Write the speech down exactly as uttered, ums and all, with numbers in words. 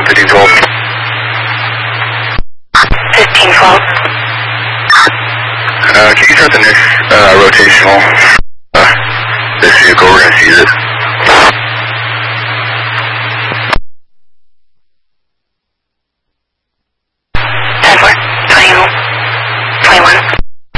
fifteen twelve. fifteen twelve. Uh, can you start the next uh, rotational? Uh, this vehicle, we're going to seize it.